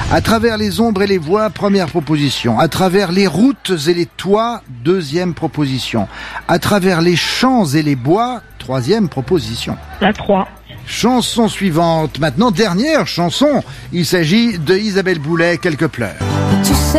À travers les ombres et les voies, première proposition. À travers les routes et les toits, deuxième proposition. À travers les champs et les bois, troisième proposition. La 3. Chanson suivante. Maintenant, dernière chanson. Il s'agit de Isabelle Boulay, Quelques pleurs.